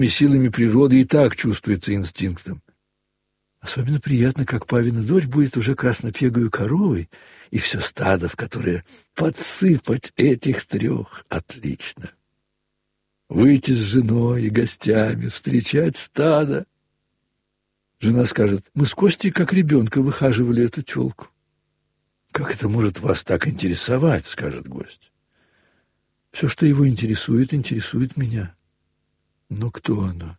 силами природы и так чувствуется инстинктом. Особенно приятно, как павина дочь будет уже краснопегою коровой, и все стадо, в которое подсыпать этих трех. Отлично. Выйти с женой и гостями, встречать стадо. Жена скажет: мы с Костей, как ребенка, выхаживали эту тёлку. Как это может вас так интересовать, скажет гость. Все, что его интересует, интересует меня. Но кто она?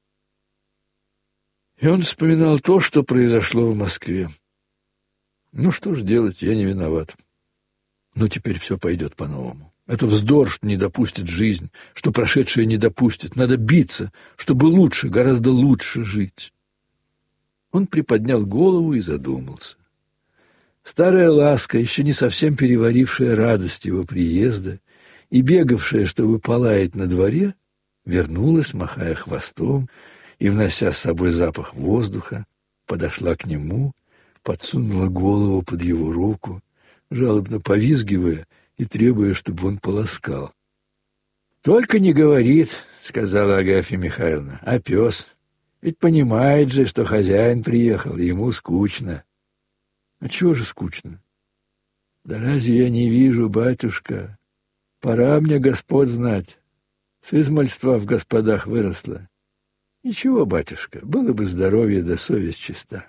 И он вспоминал то, что произошло в Москве. Ну что ж делать, я не виноват. Но теперь все пойдет по-новому. Это вздор, что не допустит жизнь, что прошедшее не допустит. Надо биться, чтобы лучше, гораздо лучше жить. Он приподнял голову и задумался. Старая Ласка, еще не совсем переварившая радость его приезда и бегавшая, чтобы полаять на дворе, вернулась, махая хвостом и внося с собой запах воздуха, подошла к нему, подсунула голову под его руку, жалобно повизгивая и требуя, чтобы он поласкал. — Только не говорит, — сказала Агафья Михайловна, — а пес. Ведь понимает же, что хозяин приехал, и ему скучно. — А чего же скучно? — Да разве я не вижу, батюшка? Пора мне Господь знать. С измальства в господах выросла. Ничего, батюшка, было бы здоровье да совесть чиста.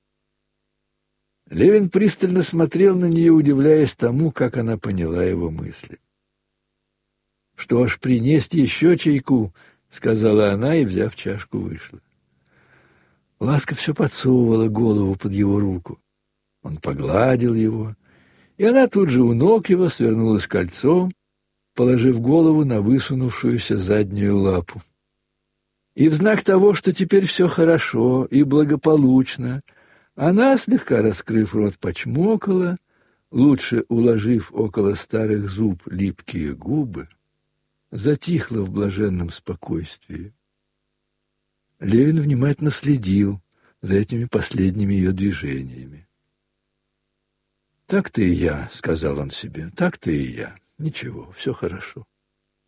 Левин пристально смотрел на нее, удивляясь тому, как она поняла его мысли. — Что ж, принести еще чайку, — сказала она и, взяв чашку, вышла. Ласка все подсовывала голову под его руку. Он погладил его, и она тут же у ног его свернулась кольцом, положив голову на высунувшуюся заднюю лапу. И в знак того, что теперь все хорошо и благополучно, она, слегка раскрыв рот, почмокала, лучше уложив около старых зуб липкие губы, затихла в блаженном спокойствии. Левин внимательно следил за этими последними ее движениями. «Так-то и я», — сказал он себе, — «так-то и я. Ничего, все хорошо».